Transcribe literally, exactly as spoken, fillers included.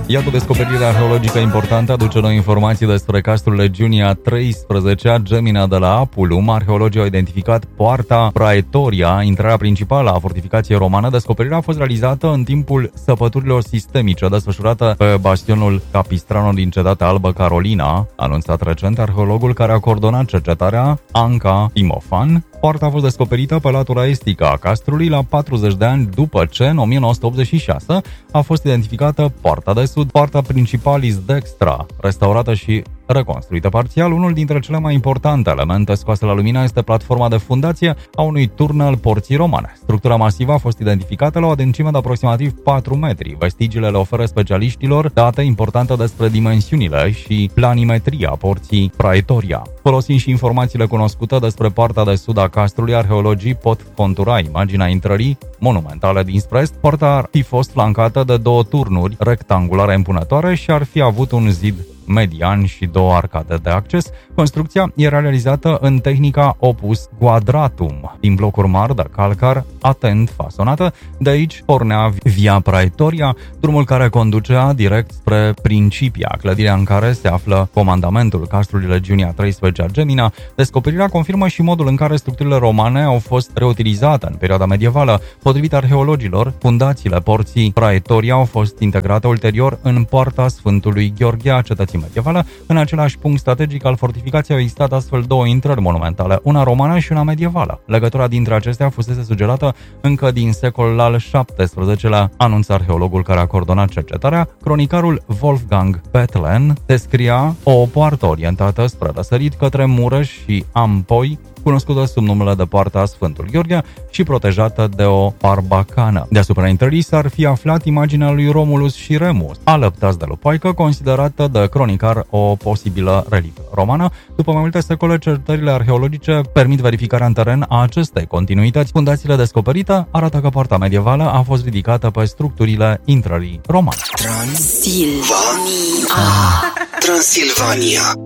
Iată, descoperirea arheologică importantă aduce noi informații despre castrul legiunii a treisprezecea, Gemina de la Apulum. Arheologii au identificat poarta Praetoria, intrarea principală a fortificației romane. Descoperirea a fost realizată în timpul săpăturilor sistemice desfășurată pe bastionul Capistrano din Cetatea Albă Carolina, a anunțat recent arheologul care a coordonat cercetarea, Anca Timofan. Poarta a fost descoperită pe latura estică a castrului la patruzeci de ani după ce, în o mie nouă sute optzeci și șase, a fost identificată poarta de sud, poarta principalis dextra, restaurată și reconstruită parțial. Unul dintre cele mai importante elemente scoase la lumină este platforma de fundație a unui turn al porții romane. Structura masivă a fost identificată la o adâncime de aproximativ patru metri. Vestigiile le oferă specialiștilor date importante despre dimensiunile și planimetria porții Praetoria. Folosind și informațiile cunoscute despre partea de sud a castrului, arheologii pot contura imaginea intrării monumentale dinspre est. Poarta ar fi fost flancată de două turnuri rectangulare impunătoare și ar fi avut un zid median și două arcade de acces. Construcția era realizată în tehnica opus quadratum, din blocuri mari de calcar atent fasonată. De aici pornea Via Praetoria, drumul care conducea direct spre Principia, clădirea în care se află comandamentul castrului legiunii a treisprezecea Gemina. Descoperirea confirmă și modul în care structurile romane au fost reutilizate în perioada medievală. Potrivit arheologilor, fundațiile porții Praetoria au fost integrate ulterior în poarta Sfântului Gheorghe a cetății medievală. În același punct strategic al fortificației au existat astfel două intrări monumentale, una romană și una medievală. Legătura dintre acestea fusese sugerată încă din secolul al șaptesprezecelea, anunță arheologul care a coordonat cercetarea. Cronicarul Wolfgang Bethlen descria o poartă orientată spre răsărit către Mureș și Ampoi, cunoscută sub numele de poarta Sfântul Gheorghe și protejată de o barbacană. Deasupra intrării s-ar fi aflat imaginea lui Romulus și Remus, alăptați de lupoică, considerată de cronicar o posibilă relică romană. După mai multe secole, cercetările arheologice permit verificarea în teren a acestei continuități. Fundațiile descoperite arată că poarta medievală a fost ridicată pe structurile intrării romane. Transilvania. Transilvania.